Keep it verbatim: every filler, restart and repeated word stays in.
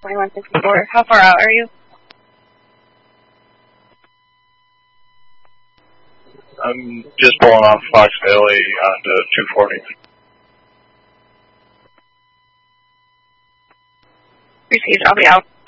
twenty-one sixty-four. How far out are you? I'm just pulling off Fox Valley onto two forty. Received. I'll be out.